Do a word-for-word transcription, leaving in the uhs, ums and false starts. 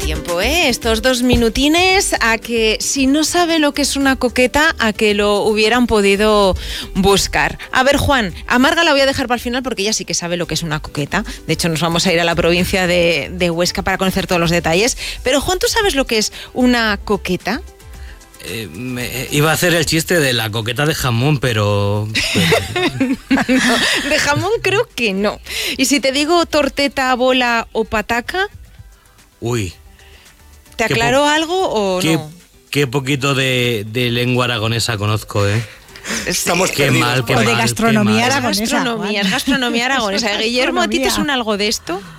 tiempo, ¿eh? Estos dos minutines a que, si no sabe lo que es una coqueta, a que lo hubieran podido buscar. A ver, Juan, a Marga la voy a dejar para el final porque ella sí que sabe lo que es una coqueta. De hecho, nos vamos a ir a la provincia de, de Huesca para conocer todos los detalles. Pero, Juan, ¿tú sabes lo que es una coqueta? Eh, me, iba a hacer el chiste de la coqueta de jamón, pero... pero... No, de jamón creo que no. Y si te digo torteta, bola o pataca... Uy. ¿Te aclaró po- algo o qué, no? Qué poquito de, de lengua aragonesa conozco, ¿eh? Estamos Qué mal, qué O mal. de gastronomía qué mal. aragonesa. Gastronomía, es gastronomía aragonesa. Guillermo, ¿a ti te suena algo de esto?